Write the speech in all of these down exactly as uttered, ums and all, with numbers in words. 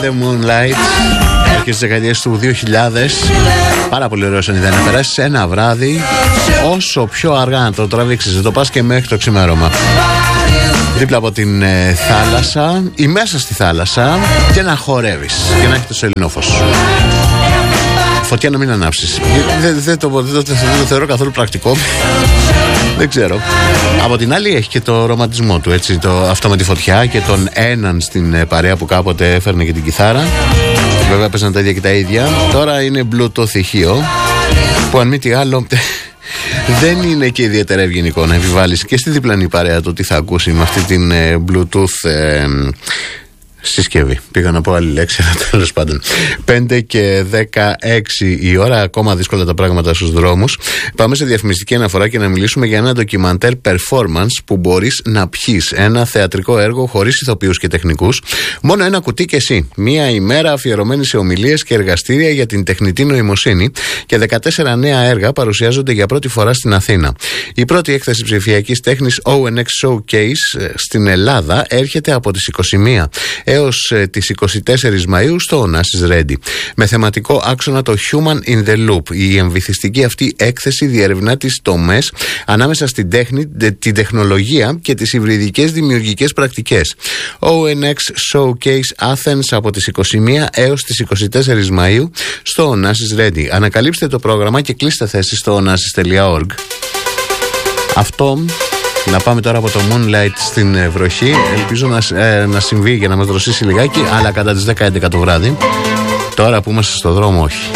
the Moonlight, και στις δεκαετίες του δύο χιλιάδες. Πάρα πολύ ωραίο σαν ιδέα να περάσεις ένα βράδυ όσο πιο αργά να το τραβήξεις, το πας και μέχρι το ξημέρωμα, δίπλα από την ε, θάλασσα ή μέσα στη θάλασσα, και να χορεύεις και να έχει το σελινόφος. Φωτιά να μην ανάψεις. Δεν, δεν, το, δεν, το, δεν το θεωρώ καθόλου πρακτικό. Δεν ξέρω. Από την άλλη έχει και το ρομαντισμό του, έτσι, το, αυτό με τη φωτιά και τον έναν στην ε, παρέα που κάποτε έφερνε και την κιθάρα. Βέβαια παίζαν τα ίδια και τα ίδια. Τώρα είναι Bluetooth ηχείο, που αν μη τι άλλο δεν είναι και ιδιαίτερα ευγενικό να επιβάλλεις και στη διπλανή παρέα το τι θα ακούσει με αυτή την ε, Bluetooth ε, συσκευή. Πήγα να πω άλλη λέξη, αλλά τέλος πάντων. πέντε και δεκαέξι η ώρα, ακόμα δύσκολα τα πράγματα στους δρόμους. Πάμε σε διαφημιστική αναφορά και να μιλήσουμε για ένα ντοκιμαντέρ performance που μπορείς να πιείς. Ένα θεατρικό έργο χωρίς ηθοποιούς και τεχνικούς. Μόνο ένα κουτί και εσύ. Μία ημέρα αφιερωμένη σε ομιλίες και εργαστήρια για την τεχνητή νοημοσύνη, και δεκατέσσερα νέα έργα παρουσιάζονται για πρώτη φορά στην Αθήνα. Η πρώτη έκθεση ψηφιακής τέχνης ο εν εξ Showcase στην Ελλάδα έρχεται από τις είκοσι μία έως τις είκοσι τέσσερις Μαΐου στο Onassis Ready. Με θεματικό άξονα το Human in the Loop. Η εμβυθιστική αυτή έκθεση διερευνά τις τομές ανάμεσα στην τέχνη, την τεχνολογία και τις υβριδικές δημιουργικές πρακτικές. ο εν εξ Showcase Athens από τις είκοσι μία έως τις είκοσι τέσσερις Μαΐου στο Onassis Ready. Ανακαλύψτε το πρόγραμμα και κλείστε θέσεις στο onassis τελεία org. Αυτό. Να πάμε τώρα από το Moonlight στην βροχή. Ελπίζω να, ε, να συμβεί για να μας δροσίσει λιγάκι, αλλά κατά τις δέκα έντεκα το βράδυ. Τώρα που είμαστε στο δρόμο, όχι.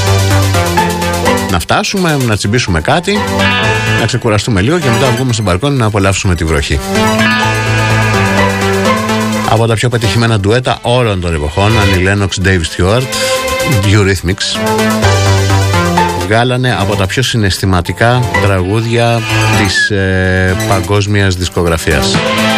Να φτάσουμε, να τσιμπήσουμε κάτι, να ξεκουραστούμε λίγο και μετά βγούμε στο μπαλκόνι να απολαύσουμε τη βροχή. Από τα πιο πετυχημένα ντουέτα όλων των εποχών, Annie Lennox, Dave Stewart, Eurythmics, βγάλανε από τα πιο συναισθηματικά τραγούδια της ε, παγκόσμιας δισκογραφίας.